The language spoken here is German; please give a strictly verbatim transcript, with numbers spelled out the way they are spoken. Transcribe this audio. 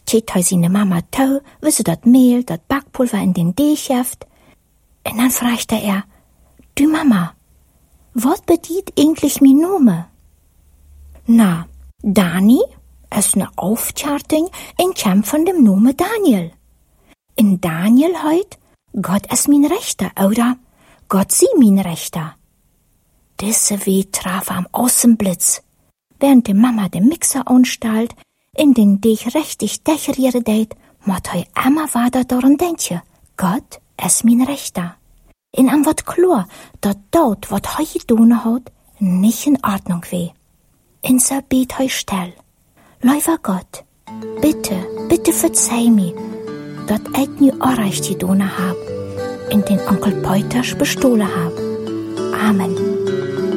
tät hei seine Mama tau, wie sie dat Mehl, dat Backpulver in den Deeg jeft. Und dann fragte er, du Mama, wat bedient eigentlich mi Nome? Na, Dani ist ne Auftjarting in Kämp von dem Nome Daniel. In Daniel heut, Gott ist min Rechter, oder Gott sie min Rechter. Diese Weh traf am Außenblitz, während die Mama den Mixer anstalt, in den Deeg richtig decheriere deit, mot hei immer weiter daran denke, Gott ist min Rechter. In am wat klar, dat dort, wat hei gedone hat, nicht in Ordnung weh. In so bet hei still. Lieber Gott, bitte, bitte verzeih mi, dat ich nie Unrecht gedone hab, in den Onkel Peuters bestohlen hab. Amen.